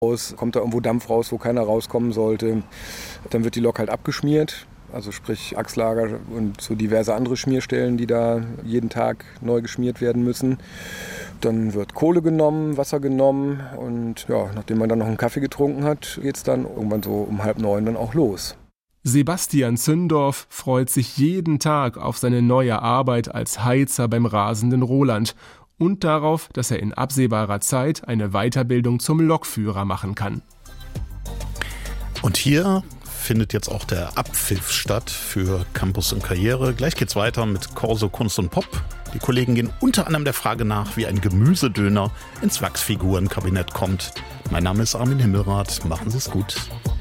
raus, kommt da irgendwo Dampf raus, wo keiner rauskommen sollte. Dann wird die Lok halt abgeschmiert, also sprich Achslager und so diverse andere Schmierstellen, die da jeden Tag neu geschmiert werden müssen. Dann wird Kohle genommen, Wasser genommen und ja, nachdem man dann noch einen Kaffee getrunken hat, geht es dann irgendwann so um 8:30 dann auch los. Sebastian Zündorf freut sich jeden Tag auf seine neue Arbeit als Heizer beim rasenden Roland und darauf, dass er in absehbarer Zeit eine Weiterbildung zum Lokführer machen kann. Und hier findet jetzt auch der Abpfiff statt für Campus und Karriere. Gleich geht's weiter mit Corso Kunst und Pop. Die Kollegen gehen unter anderem der Frage nach, wie ein Gemüsedöner ins Wachsfigurenkabinett kommt. Mein Name ist Armin Himmelrath. Machen Sie es gut.